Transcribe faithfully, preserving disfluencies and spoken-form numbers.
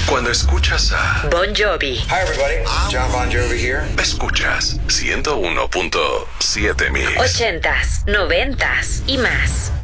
Cuando escuchas a Bon Jovi. Hi everybody, John Bon Jovi here. Escuchas ciento uno punto siete Mix. Ochentas, noventas y más.